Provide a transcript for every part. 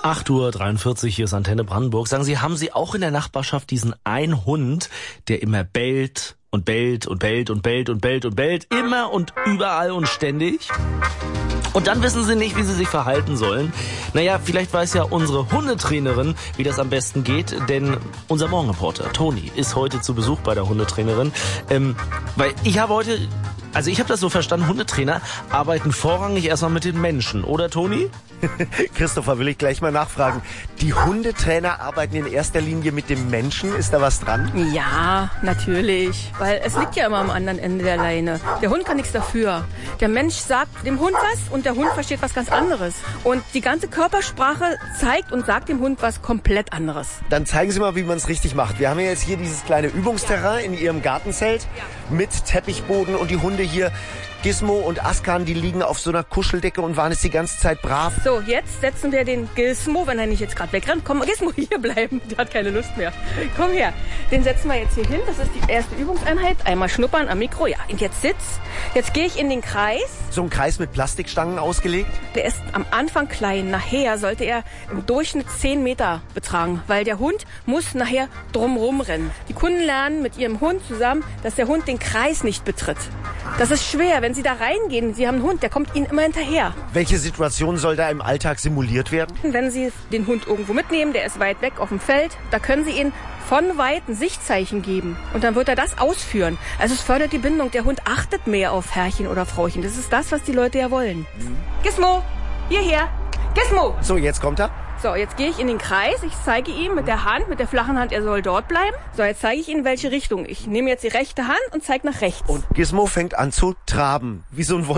8:43 Uhr, hier ist Antenne Brandenburg. Sagen Sie, haben Sie auch in der Nachbarschaft diesen einen Hund, der immer bellt und bellt und bellt und bellt und bellt und bellt, immer und überall und ständig? Und dann wissen Sie nicht, wie Sie sich verhalten sollen. Naja, vielleicht weiß ja unsere Hundetrainerin, wie das am besten geht, denn unser Morgenreporter Toni ist heute zu Besuch bei der Hundetrainerin. Weil ich habe das so verstanden, Hundetrainer arbeiten vorrangig erstmal mit den Menschen, oder Toni? Christopher, will ich gleich mal nachfragen. Die Hundetrainer arbeiten in erster Linie mit dem Menschen. Ist da was dran? Ja, natürlich. Weil es liegt ja immer am anderen Ende der Leine. Der Hund kann nichts dafür. Der Mensch sagt dem Hund was und der Hund versteht was ganz anderes. Und die ganze Körpersprache zeigt und sagt dem Hund was komplett anderes. Dann zeigen Sie mal, wie man es richtig macht. Wir haben ja jetzt hier dieses kleine Übungsterrain in Ihrem Gartenzelt mit Teppichboden und die Hunde hier, Gizmo und Askan, die liegen auf so einer Kuscheldecke und waren es die ganze Zeit brav. So, jetzt setzen wir den Gizmo, wenn er nicht jetzt gerade wegrennt. Komm, Gizmo, hier bleiben. Der hat keine Lust mehr. Komm her. Den setzen wir jetzt hier hin. Das ist die erste Übungseinheit. Einmal schnuppern am Mikro. Ja, und jetzt sitz. Jetzt gehe ich in den Kreis. So ein Kreis mit Plastikstangen ausgelegt? Der ist am Anfang klein. Nachher sollte er im Durchschnitt 10 Meter betragen, weil der Hund muss nachher drumrum rennen. Die Kunden lernen mit ihrem Hund zusammen, dass der Hund den Kreis nicht betritt. Das ist schwer, wenn Sie da reingehen. Sie haben einen Hund, der kommt Ihnen immer hinterher. Welche Situation soll da im Alltag simuliert werden? Wenn Sie den Hund irgendwo mitnehmen, der ist weit weg auf dem Feld, da können Sie ihn von weit ein Sichtzeichen geben. Und dann wird er das ausführen. Also es fördert die Bindung. Der Hund achtet mehr auf Herrchen oder Frauchen. Das ist das, was die Leute ja wollen. Gizmo, hierher. Gizmo! So, jetzt kommt er. So, jetzt gehe ich in den Kreis. Ich zeige ihm mit der Hand, mit der flachen Hand, er soll dort bleiben. So, jetzt zeige ich Ihnen, welche Richtung. Ich nehme jetzt die rechte Hand und zeige nach rechts. Und Gizmo fängt an zu traben. Wie so ein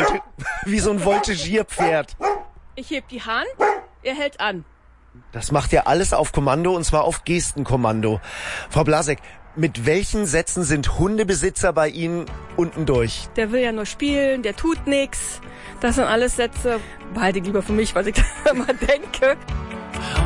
Voltigierpferd. Ich heb die Hand, er hält an. Das macht er alles auf Kommando, und zwar auf Gestenkommando. Frau Blasek, mit welchen Sätzen sind Hundebesitzer bei Ihnen unten durch? Der will ja nur spielen, der tut nix. Das sind alles Sätze, behalte ich lieber für mich, was ich da immer denke.